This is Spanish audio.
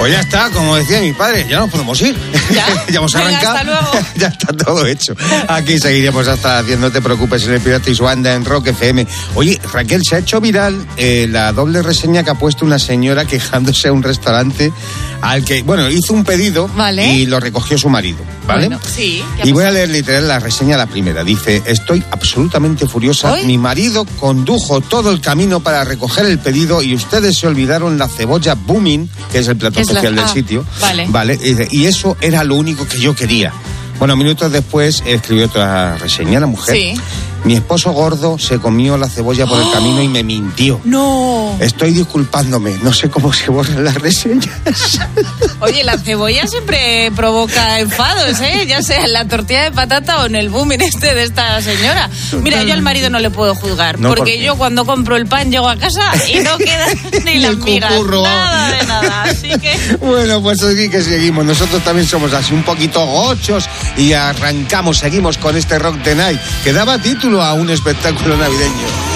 Pues ya está, como decía mi padre, ya nos podemos ir. ¿Ya? Ya hemos arrancado. Hasta luego. Ya está todo hecho. Aquí seguiremos hasta las 10, no te preocupes, en el Pirata y su banda en Rock FM. Oye, Raquel, se ha hecho viral la doble reseña que ha puesto una señora quejándose a un restaurante al que, bueno, hizo un pedido y lo recogió su marido, ¿vale? Bueno, sí. Y voy a leer literal la reseña, la primera. Dice, estoy absolutamente furiosa. ¿Hoy? Mi marido condujo todo el camino para recoger el pedido y ustedes se olvidaron la cebolla booming, que es el plato especial del sitio. Vale. Y eso era lo único que yo quería. Bueno, minutos después escribió otra reseña la mujer. Sí. Mi esposo gordo se comió la cebolla por el camino y me mintió. No. Estoy disculpándome, no sé cómo se borran las reseñas. Oye, la cebolla siempre provoca enfados, ¿eh? Ya sea en la tortilla de patata o en el booming de esta señora. Mira, yo al marido no le puedo juzgar, No, porque yo cuando compro el pan llego a casa y no queda ni las migas, nada de nada, así que... Bueno, pues aquí que seguimos. Nosotros también somos así un poquito gochos y arrancamos, seguimos con este Rock the Night que daba título a un espectáculo navideño.